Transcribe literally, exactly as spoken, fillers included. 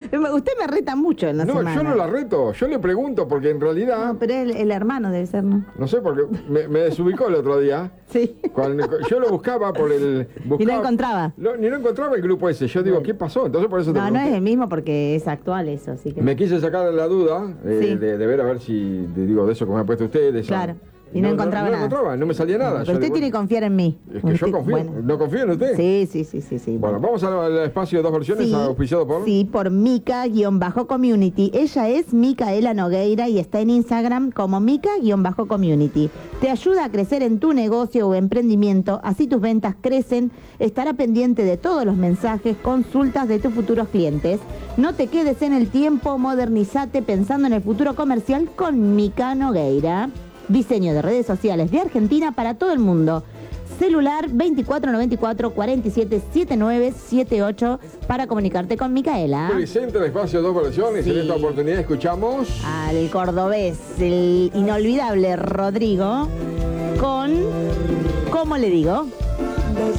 Usted me reta mucho en la No, semana. yo no la reto, yo le pregunto porque en realidad... No, pero el, el hermano debe ser, ¿no? No sé, porque me, me desubicó el otro día. Sí. Cuando, yo lo buscaba por el... Buscaba, Y no encontraba. Lo, ni no encontraba el grupo ese. Yo digo, Bueno. ¿qué pasó? Entonces por eso te No, no pregunté. es el mismo porque es actual eso, así que... Me quise sacar la duda eh, Sí. de, de ver a ver si, de, digo, de eso que me ha puesto usted. De esa- Claro. Y no encontraba no, nada. No encontraba, no me salía nada. No, Yo pero usted digo, tiene que confiar en mí. Es que yo Usted- confío. bueno. ¿No confío en usted? Sí, sí, sí, sí, sí. Bueno, vamos al, al espacio de dos versiones, Sí, auspiciado por... sí, por Mica-Community. Ella es Micaela Nogueira y está en Instagram como Mica-Community. Te ayuda a crecer en tu negocio o emprendimiento, así tus ventas crecen. Estará pendiente de todos los mensajes, consultas de tus futuros clientes. No te quedes en el tiempo, modernizate pensando en el futuro comercial con Mica Nogueira. Diseño de redes sociales de Argentina para todo el mundo. Celular veinticuatro noventa y cuatro cuarenta y siete setenta y nueve setenta y ocho para comunicarte con Micaela. Presente el espacio de dos versiones. Sí. En esta oportunidad escuchamos... Al cordobés, el inolvidable Rodrigo, con... ¿Cómo le digo?